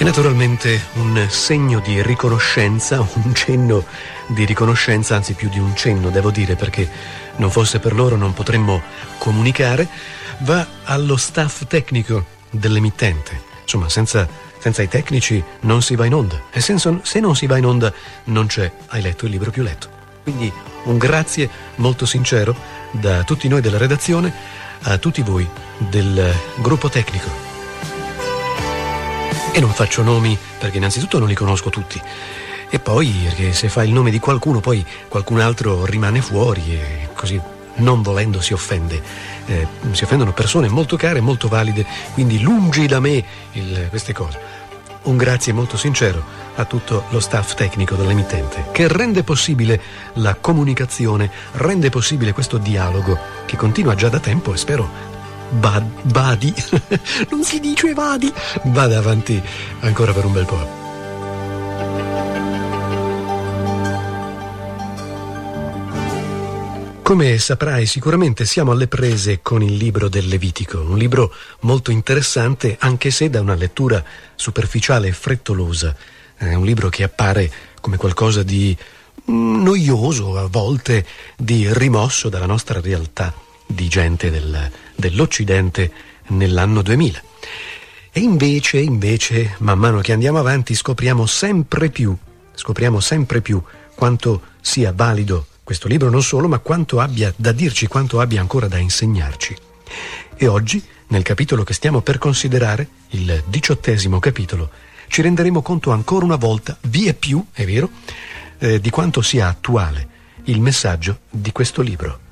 E naturalmente un segno di riconoscenza, un cenno di riconoscenza, anzi più di un cenno devo dire, perché non fosse per loro non potremmo comunicare, va allo staff tecnico dell'emittente. Insomma, senza i tecnici non si va in onda, e se non si va in onda non c'è Hai letto il libro più letto. Quindi un grazie molto sincero da tutti noi della redazione a tutti voi del gruppo tecnico. E non faccio nomi perché innanzitutto non li conosco tutti, e poi perché se fa il nome di qualcuno poi qualcun altro rimane fuori e così non volendo si offende. Si offendono persone molto care, molto valide, quindi lungi da me queste cose. Un grazie molto sincero a tutto lo staff tecnico dell'emittente che rende possibile la comunicazione, rende possibile questo dialogo che continua già da tempo e spero badi, non si dice vadi, vada avanti ancora per un bel po'. Come saprai sicuramente siamo alle prese con il libro del Levitico, un libro molto interessante anche se da una lettura superficiale e frettolosa, è un libro che appare come qualcosa di noioso, a volte di rimosso dalla nostra realtà di gente dell'Occidente nell'anno 2000. E invece, man mano che andiamo avanti, scopriamo sempre più quanto sia valido questo libro, non solo, ma quanto abbia da dirci, quanto abbia ancora da insegnarci. E oggi, nel capitolo che stiamo per considerare, il 18° capitolo, ci renderemo conto ancora una volta, vie più, è vero, di quanto sia attuale il messaggio di questo libro.